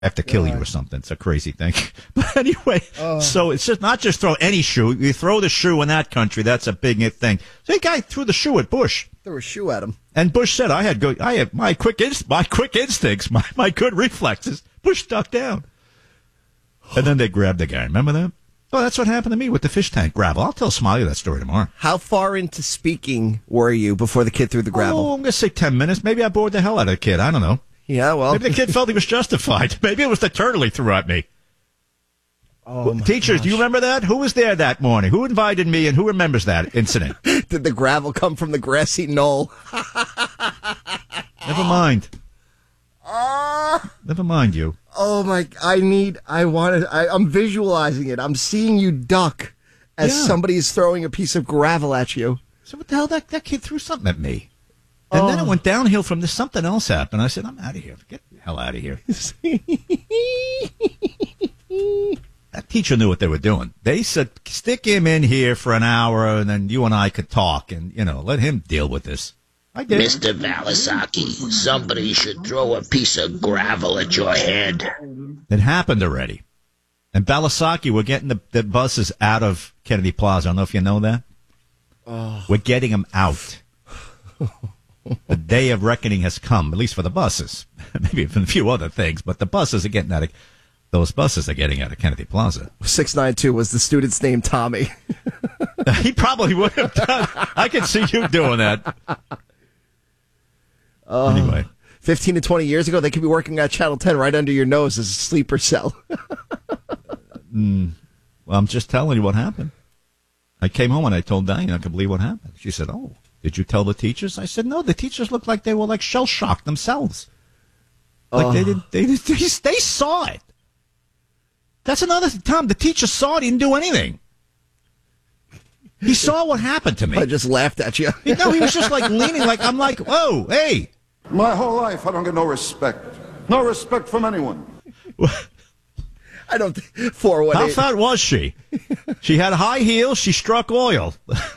have to kill you or something. It's a crazy thing. But anyway, so it's just not just throw any shoe. You throw the shoe in that country, that's a big thing. So the guy threw the shoe at Bush. Threw a shoe at him. And Bush said, I have my quick instincts, my good reflexes. Bush ducked down. And then they grabbed the guy. Remember that? Oh, that's what happened to me with the fish tank gravel. I'll tell Smiley that story tomorrow. How far into speaking were you before the kid threw the gravel? Oh, I'm going to say 10 minutes. Maybe I bored the hell out of the kid. I don't know. Yeah, well. Maybe the kid felt he was justified. Maybe it was the turtle he threw at me. Oh, Teachers, gosh. do you remember that? Who was there that morning? Who invited me and who remembers that incident? Did the gravel come from the grassy knoll? Never mind. Never mind you. Oh, my. I'm visualizing it. I'm seeing you duck as somebody is throwing a piece of gravel at you. So what the hell? That kid threw something at me. And then it went downhill from this. Something else happened. I said, I'm out of here. Get the hell out of here. That teacher knew what they were doing. They said, stick him in here for an hour and then you and I could talk and, let him deal with this. I did. Mr. Valasaki, somebody should throw a piece of gravel at your head. It happened already. And Balasaki, we're getting the buses out of Kennedy Plaza. I don't know if you know that. We're getting them out. The day of reckoning has come, at least for the buses. Maybe even a few other things, but the buses are getting out of... Those buses are getting out of Kennedy Plaza. 692 was the student's name, Tommy. He probably would have done. I can see you doing that. Anyway. 15 to 20 years ago, they could be working at Channel 10 right under your nose as a sleeper cell. Well, I'm just telling you what happened. I came home and I told Diane I could believe what happened. She said, oh, did you tell the teachers? I said, no, the teachers looked like they were like shell-shocked themselves. Like they saw it. That's another thing, Tom. The teacher saw it, he didn't do anything. He saw what happened to me. I just laughed at you. No, he was just like leaning, like I'm like, whoa, hey. My whole life, I don't get no respect. No respect from anyone. I don't think 418. How fat was she? She had high heels. She struck oil.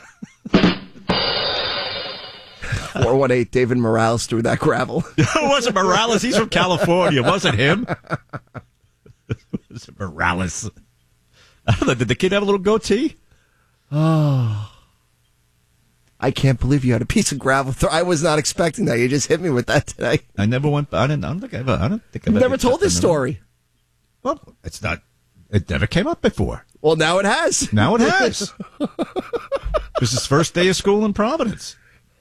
418, David Morales threw that gravel. It wasn't Morales. He's from California. It wasn't him. It was Morales. I don't know. Did the kid have a little goatee? Oh. I can't believe you had a piece of gravel. I was not expecting that. You just hit me with that today. I never went. I don't think I've never told this story. Well, it's not. It never came up before. Well, now it has. Now it has. This is first day of school in Providence.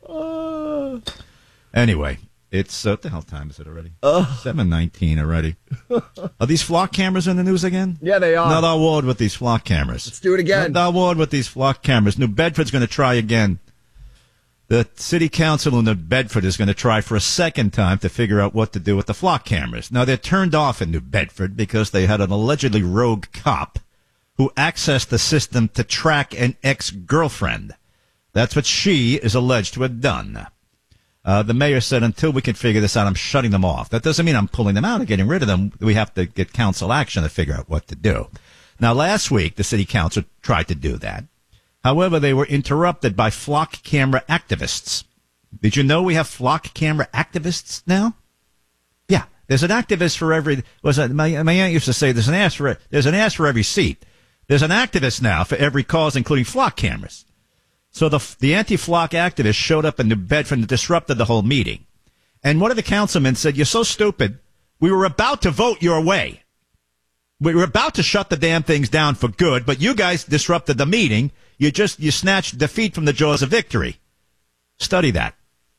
Anyway, it's what the hell time is it already? 7:19 already. Are these flock cameras in the news again? Yeah, they are. Another award with these flock cameras. Let's do it again. Another award with these flock cameras. New Bedford's going to try again. The city council in New Bedford is going to try for a second time to figure out what to do with the flock cameras. Now, they're turned off in New Bedford because they had an allegedly rogue cop who accessed the system to track an ex-girlfriend. That's what she is alleged to have done. The mayor said, until we can figure this out, I'm shutting them off. That doesn't mean I'm pulling them out or getting rid of them. We have to get council action to figure out what to do. Now, last week, the city council tried to do that. However, they were interrupted by flock camera activists. Did you know we have flock camera activists now? Yeah, there's an activist for every. My aunt used to say there's an ass for every seat. There's an activist now for every cause, including flock cameras. So the anti-flock activists showed up in New Bedford and disrupted the whole meeting. And one of the councilmen said, "You're so stupid. We were about to vote your way. We were about to shut the damn things down for good, but you guys disrupted the meeting. You snatched defeat from the jaws of victory." Study that.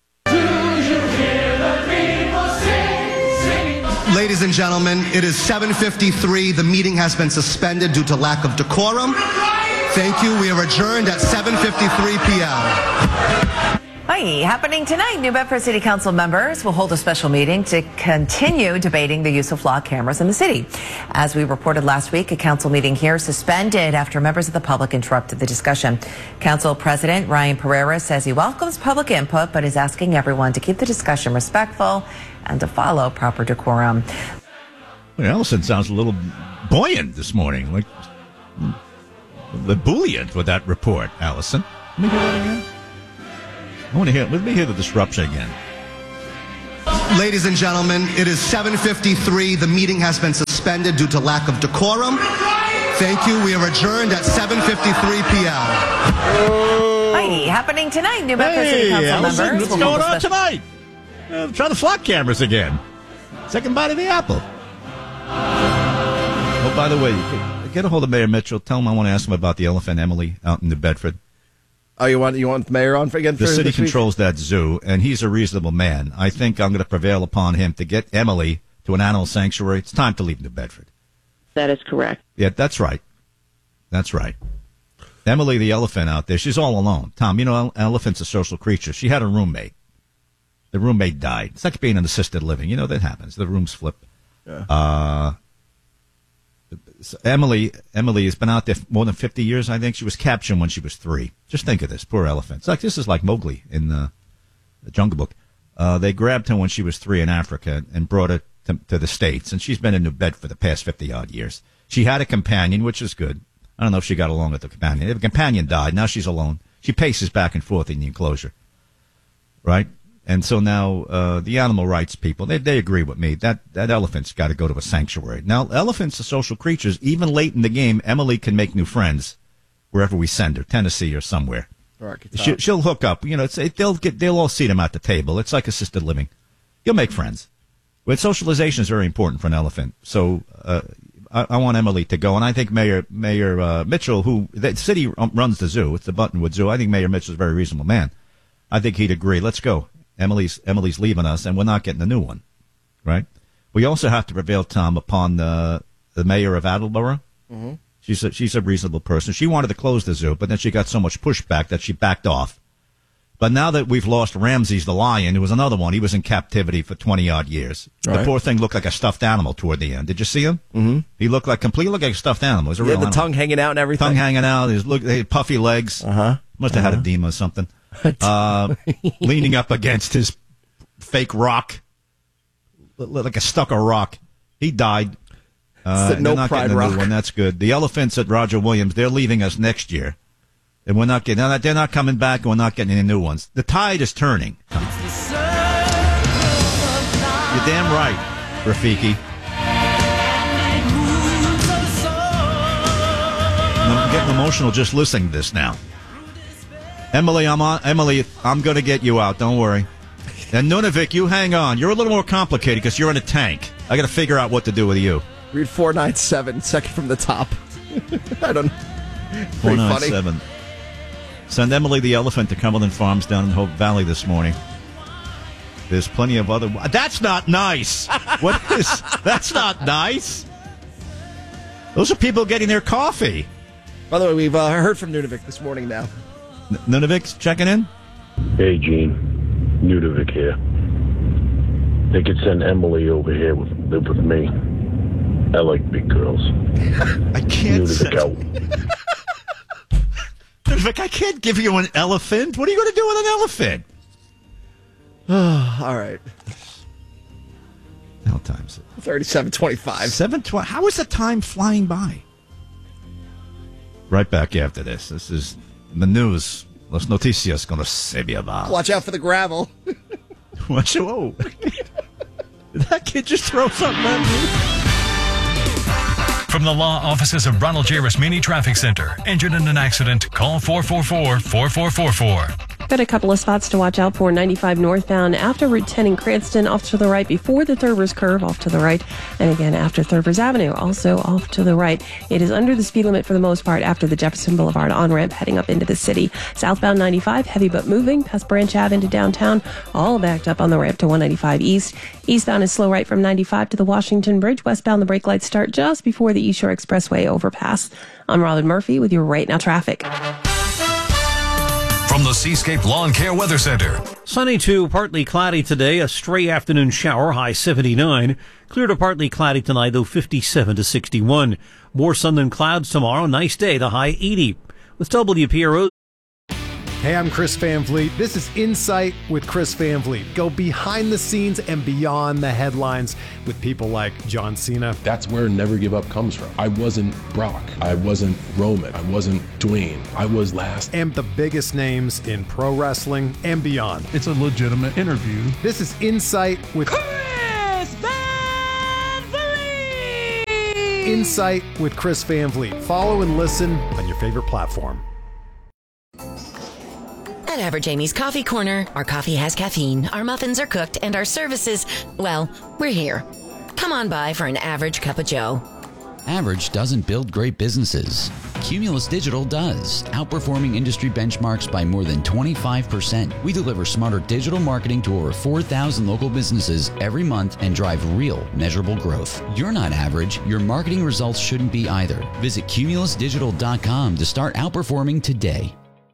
Ladies and gentlemen, it is 7:53. The meeting has been suspended due to lack of decorum. Thank you. We are adjourned at 7:53 p.m. Hi, happening tonight, New Bedford City Council members will hold a special meeting to continue debating the use of flock cameras in the city. As we reported last week, a council meeting here suspended after members of the public interrupted the discussion. Council President Ryan Pereira says he welcomes public input, but is asking everyone to keep the discussion respectful and to follow proper decorum. Well, Allison sounds a little buoyant this morning, like ebullient with that report, Allison. Let me hear that again. Let me hear the disruption again. Ladies and gentlemen, it is 7:53. The meeting has been suspended due to lack of decorum. Thank you. We are adjourned at 7:53 p.m. Hi, happening tonight. New Bedford City Council Allison, members. what's going on tonight? Try the flock cameras again. Second bite of the apple. Oh, by the way, get a hold of Mayor Mitchell. Tell him I want to ask him about the elephant Emily out in New Bedford. Oh, you want the mayor on again? The city controls that zoo, and he's a reasonable man. I think I'm going to prevail upon him to get Emily to an animal sanctuary. It's time to leave New Bedford. That is correct. Yeah, that's right. That's right. Emily, the elephant out there, she's all alone. Tom, you know, elephant's a social creature. She had a roommate. The roommate died. It's like being in assisted living. You know, that happens. The rooms flip. Yeah. So Emily has been out there more than 50 years, I think. She was captured when she was 3. Just think of this. Poor elephant. This is like Mowgli in the Jungle Book. They grabbed her when she was 3 in Africa and brought her to the States. And she's been in New Bedford for the past 50-odd years. She had a companion, which is good. I don't know if she got along with the companion. The companion died. Now she's alone. She paces back and forth in the enclosure. Right? And so now the animal rights people, they agree with me. That elephant's got to go to a sanctuary. Now, elephants are social creatures. Even late in the game, Emily can make new friends wherever we send her, Tennessee or somewhere. She'll hook up. You know, they'll all see them at the table. It's like assisted living. You'll make friends. But socialization is very important for an elephant. So I want Emily to go. And I think Mayor Mitchell, the city runs the zoo. It's the Buttonwood Zoo. I think Mayor Mitchell's a very reasonable man. I think he'd agree. Let's go. Emily's leaving us, and we're not getting a new one, right? We also have to prevail, Tom, upon the mayor of Attleboro. Mm-hmm. She's a reasonable person. She wanted to close the zoo, but then she got so much pushback that she backed off. But now that we've lost Ramses the lion, who was another one, he was in captivity for 20-odd years. Right. The poor thing looked like a stuffed animal toward the end. Did you see him? Mm-hmm. He looked like a stuffed animal. He was a real animal. Tongue hanging out and everything. Tongue hanging out. He had puffy legs. Must have had edema or something. Leaning up against his fake rock, like a stucco rock. He died. It's the no pride rock. One. That's good. The elephants at Roger Williams, they're leaving us next year. And we're not getting, they're not coming back, and we're not getting any new ones. The tide is turning. You're damn right, Rafiki. I'm getting emotional just listening to this now. Emily, I'm going to get you out. Don't worry. And Nunavik, you hang on. You're a little more complicated because you're in a tank. I got to figure out what to do with you. Read 497, second from the top. I don't know. 497. Send Emily the elephant to Cumberland Farms down in Hope Valley this morning. There's plenty of other... That's not nice. That's not nice. Those are people getting their coffee. By the way, we've heard from Nunavik this morning now. Nunavik's checking in? Hey, Gene. Nunavik here. They could send Emily over here live with me. I like big girls. I can't Nunavik out. Nunavik, I can't give you an elephant. What are you going to do with an elephant? All right. How time is it? 37:25. 7:20. How is the time flying by? Right back after this. This is the news. Las noticias con Sebia Val. Watch out for the gravel. Watch out. Whoa. Did that kid just throw something at me? From the law offices of Ronald J. Rasmini Traffic Center. Injured in an accident? Call 444-4444. Got a couple of spots to watch out for. 95 northbound after Route 10 in Cranston, off to the right before the Thurber's Curve, off to the right. And again, after Thurber's Avenue, also off to the right. It is under the speed limit for the most part after the Jefferson Boulevard on-ramp heading up into the city. Southbound 95, heavy but moving, past Branch Ave into downtown, all backed up on the ramp to 195 East. Eastbound is slow right from 95 to the Washington Bridge. Westbound, the brake lights start just before the East Shore Expressway overpass. I'm Robin Murphy with your Right Now traffic. From the Seascape Lawn Care Weather Center. Sunny to partly cloudy today, a stray afternoon shower, high 79. Clear to partly cloudy tonight, though 57 to 61. More sun than clouds tomorrow, nice day, the high 80. With WPRO. Hey, I'm Chris Van Vliet. This is Insight with Chris Van Vliet. Go behind the scenes and beyond the headlines with people like John Cena. That's where Never Give Up comes from. I wasn't Brock. I wasn't Roman. I wasn't Dwayne. I was last. And the biggest names in pro wrestling and beyond. It's a legitimate interview. This is Insight with Chris Van Vliet! Insight with Chris Van Vliet. Follow and listen on your favorite platform. At Average Amy's Coffee Corner, our coffee has caffeine, our muffins are cooked, and our services, well, we're here. Come on by for an average cup of joe. Average doesn't build great businesses. Cumulus Digital does, outperforming industry benchmarks by more than 25%. We deliver smarter digital marketing to over 4,000 local businesses every month and drive real, measurable growth. You're not average. Your marketing results shouldn't be either. Visit cumulusdigital.com to start outperforming today.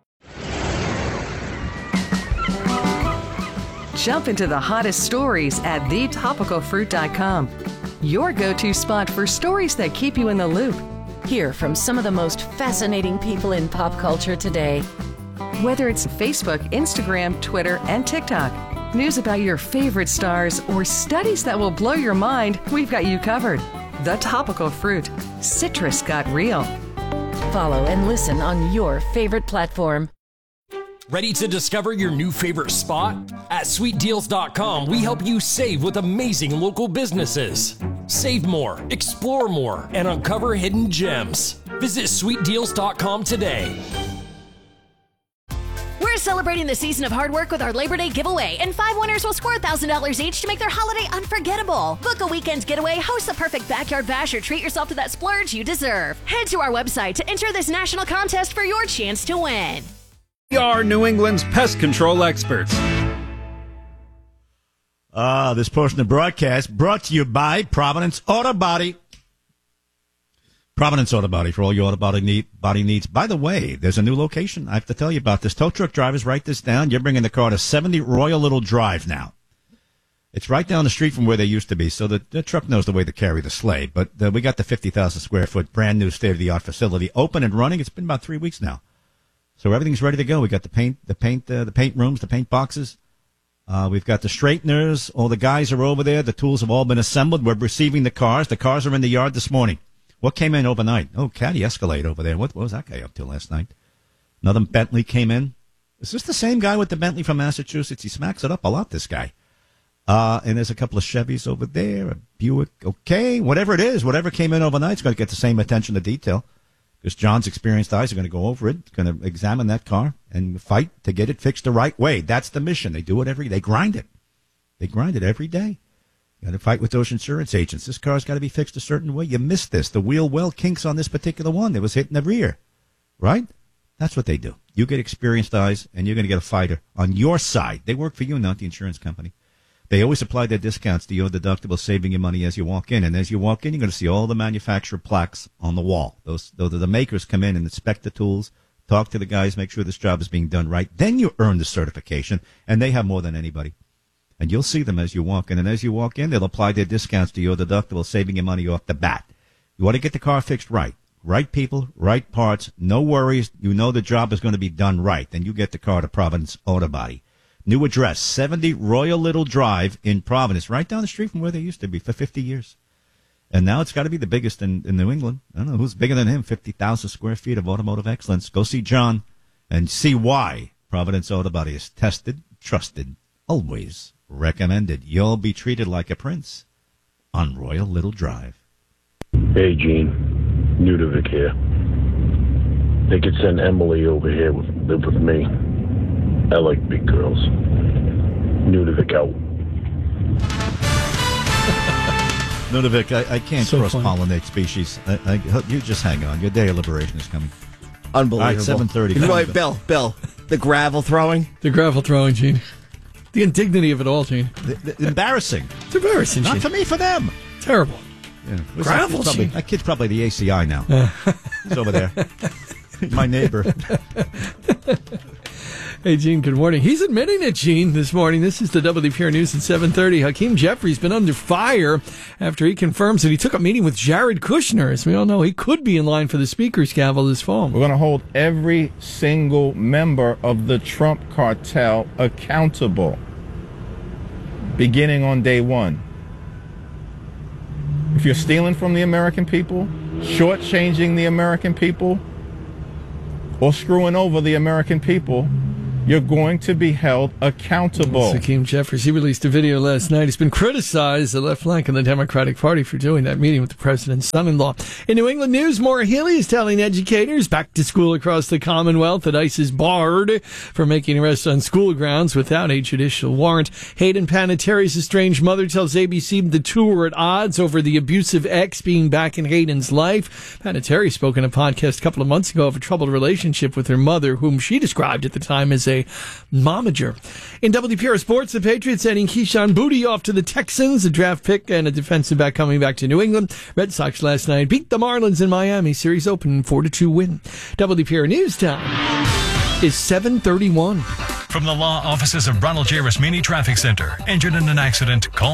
Jump into the hottest stories at thetopicalfruit.com. Your go-to spot for stories that keep you in the loop. Hear from some of the most fascinating people in pop culture today. Whether it's Facebook, Instagram, Twitter, and TikTok, news about your favorite stars, or studies that will blow your mind, we've got you covered. The Topical Fruit. Citrus got real. Follow and listen on your favorite platform. Ready to discover your new favorite spot? At SweetDeals.com, we help you save with amazing local businesses. Save more, explore more, and uncover hidden gems. Visit SweetDeals.com today. We're celebrating the season of hard work with our Labor Day giveaway, and 5 winners will score $1,000 each to make their holiday unforgettable. Book a weekend getaway, host the perfect backyard bash, or treat yourself to that splurge you deserve. Head to our website to enter this national contest for your chance to win. We are New England's pest control experts. This portion of the broadcast brought to you by Providence Auto Body. Providence Auto Body for all your auto body needs. By the way, there's a new location. I have to tell you about this. Tow truck drivers, write this down. You're bringing the car to 70 Royal Little Drive now. It's right down the street from where they used to be, so the truck knows the way to carry the sleigh. But we got the 50,000 square foot brand new state-of-the-art facility open and running. It's been about 3 weeks now. So everything's ready to go. We got the paint rooms, the paint boxes. We've got the straighteners. All the guys are over there. The tools have all been assembled. We're receiving the cars. The cars are in the yard this morning. What came in overnight? Oh, Caddy Escalade over there. What was that guy up to last night? Another Bentley came in. Is this the same guy with the Bentley from Massachusetts? He smacks it up a lot, this guy. And there's a couple of Chevys over there, a Buick. Okay, whatever it is, whatever came in overnight is going to get the same attention to detail. Because John's experienced eyes are going to go over it, going to examine that car and fight to get it fixed the right way. That's the mission. They do it they grind it. They grind it every day. You got to fight with those insurance agents. This car's got to be fixed a certain way. You missed this. The wheel well kinks on this particular one. It was hitting the rear. Right? That's what they do. You get experienced eyes, and you're going to get a fighter on your side. They work for you, not the insurance company. They always apply their discounts to your deductible, saving you money as you walk in. And as you walk in, you're going to see all the manufacturer plaques on the wall. Those are the makers come in and inspect the tools, talk to the guys, make sure this job is being done right. Then you earn the certification, and they have more than anybody. And you'll see them as you walk in. And as you walk in, they'll apply their discounts to your deductible, saving you money off the bat. You want to get the car fixed right. Right people, right parts, no worries. You know the job is going to be done right. Then you get the car to Providence Auto Body. New address, 70 Royal Little Drive in Providence, right down the street from where they used to be for 50 years. And now it's got to be the biggest in New England. I don't know who's bigger than him, 50,000 square feet of automotive excellence. Go see John and see why Providence Auto Body is tested, trusted, always recommended. You'll be treated like a prince on Royal Little Drive. Hey, Gene. Nudivik here. They could send Emily over here live with me. I like big girls. Nudivik out. Nudivik, I can't cross-pollinate species. You just hang on. Your day of liberation is coming. Unbelievable. All right, 7:30. Right, Bill. The gravel throwing. The gravel throwing, Gene. The indignity of it all, Gene. Embarrassing. It's embarrassing, Not Gene. for me, for them. Terrible. Yeah. Gravel, Gene. That kid's probably the ACI now. He's over there. My neighbor. Hey, Gene, good morning. He's admitting it, Gene, this morning. This is the WPR News at 7:30. Hakeem Jeffries been under fire after he confirms that he took a meeting with Jared Kushner. As we all know, he could be in line for the Speaker's gavel this fall. We're going to hold every single member of the Trump cartel accountable, beginning on day one. If you're stealing from the American people, shortchanging the American people, or screwing over the American people, you're going to be held accountable. Hakeem Jeffries, he released a video last night. He's been criticized, the left flank of the Democratic Party, for doing that meeting with the president's son-in-law. In New England news, Maura Healey is telling educators back to school across the Commonwealth that ICE is barred from making arrests on school grounds without a judicial warrant. Hayden Panettiere's estranged mother tells ABC the two were at odds over the abusive ex being back in Hayden's life. Panettiere spoke in a podcast a couple of months ago of a troubled relationship with her mother, whom she described at the time as a momager. In WPR Sports, the Patriots sending Keyshawn Boutte off to the Texans, a draft pick and a defensive back coming back to New England. Red Sox last night beat the Marlins in Miami. Series open 4-2 win. WPR News time is 7:31. From the law offices of Ronald J. Rasmini Traffic Center. Injured in an accident? Call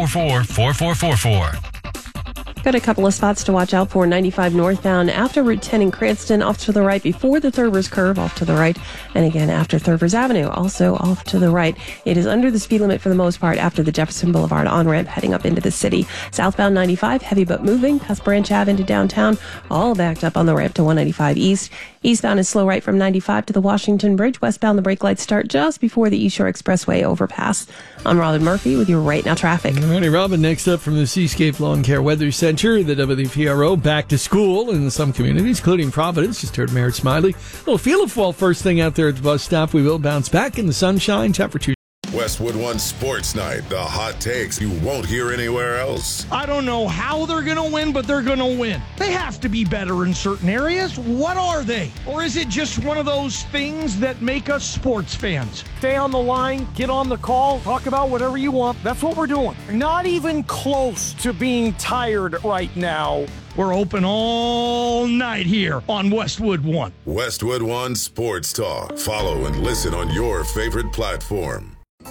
444-4444. Got a couple of spots to watch out for. 95 northbound after Route 10 in Cranston, off to the right before the Thurvers curve, off to the right. And again after Thurvers Avenue, also off to the right. It is under the speed limit for the most part after the Jefferson Boulevard on-ramp heading up into the city. Southbound 95, heavy but moving, past Branch Ave into downtown, all backed up on the ramp to 195 East. Eastbound is slow right from 95 to the Washington Bridge. Westbound, the brake lights start just before the East Shore Expressway overpass. I'm Robin Murphy with your Right Now traffic. All righty, Robin, next up from the Seascape Lawn Care Weather Center, the WPRO back to school in some communities, including Providence. Just heard Mayor Smiley. A little feel of fall first thing out there at the bus stop. We will bounce back in the sunshine. Temperature. Westwood One Sports Night. The hot takes you won't hear anywhere else. I don't know how they're going to win, but they're going to win. They have to be better in certain areas. What are they? Or is it just one of those things that make us sports fans? Stay on the line, get on the call, talk about whatever you want. That's what we're doing. Not even close to being tired right now. We're open all night here on Westwood One. Westwood One Sports Talk. Follow and listen on your favorite platform.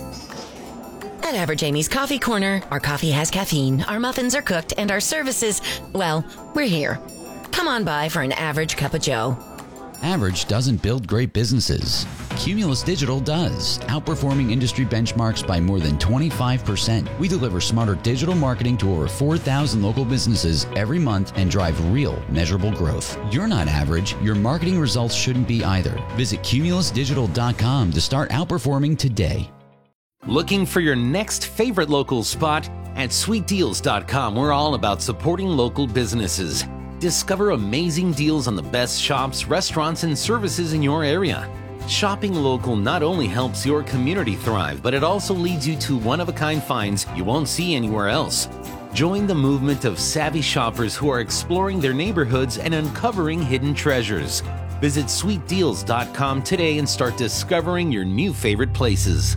At Average Amy's Coffee Corner, our coffee has caffeine, our muffins are cooked, and our services, well, we're here. Come on by for an average cup of joe. Average doesn't build great businesses. Cumulus Digital does, outperforming industry benchmarks by more than 25%. We deliver smarter digital marketing to over 4,000 local businesses every month and drive real, measurable growth. You're not average. Your marketing results shouldn't be either. Visit cumulusdigital.com to start outperforming today. Looking for your next favorite local spot? At sweetdeals.com, we're all about supporting local businesses. Discover amazing deals on the best shops, restaurants, and services in your area. Shopping local not only helps your community thrive, but it also leads you to one-of-a-kind finds you won't see anywhere else. Join the movement of savvy shoppers who are exploring their neighborhoods and uncovering hidden treasures. Visit sweetdeals.com today and start discovering your new favorite places.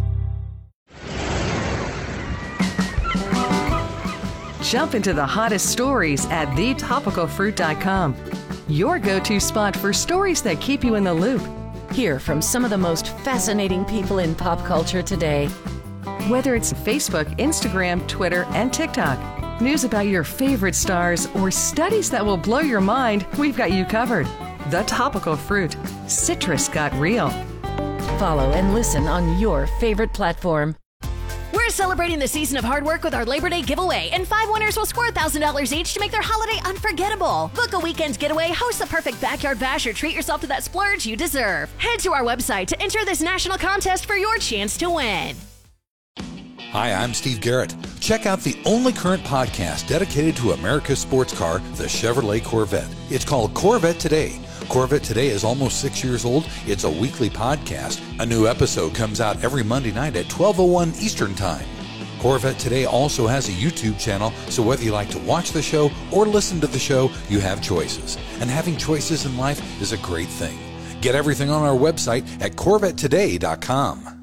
Jump into the hottest stories at thetopicalfruit.com. Your go-to spot for stories that keep you in the loop. Hear from some of the most fascinating people in pop culture today. Whether it's Facebook, Instagram, Twitter, and TikTok, news about your favorite stars, or studies that will blow your mind, we've got you covered. The Topical Fruit. Citrus got real. Follow and listen on your favorite platform. We're celebrating the season of hard work with our Labor Day giveaway, and 5 winners will score $1,000 each to make their holiday unforgettable. Book a weekend getaway, host the perfect backyard bash, or treat yourself to that splurge you deserve. Head to our website to enter this national contest for your chance to win. Hi, I'm Steve Garrett. Check out the only current podcast dedicated to America's sports car, the Chevrolet Corvette. It's called Corvette Today. Corvette Today is almost 6 years old. It's a weekly podcast. A new episode comes out every Monday night at 12:01 Eastern Time. Corvette Today also has a YouTube channel, so whether you like to watch the show or listen to the show, you have choices. And having choices in life is a great thing. Get everything on our website at CorvetteToday.com.